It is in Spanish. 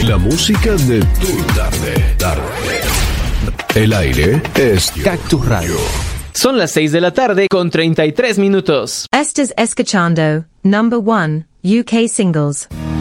La música de tu tarde. El aire es Cactus Radio. Son las 6 de la tarde con 33 minutos. Estás escuchando Number 1 UK Singles.